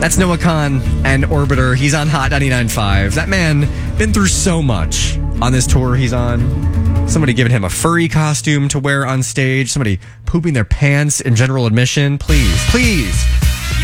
That's Noah Khan and Orbiter. He's on Hot 99.5. That man been through so much on this tour he's on. Somebody giving him a furry costume to wear on stage. Somebody pooping their pants in general admission. Please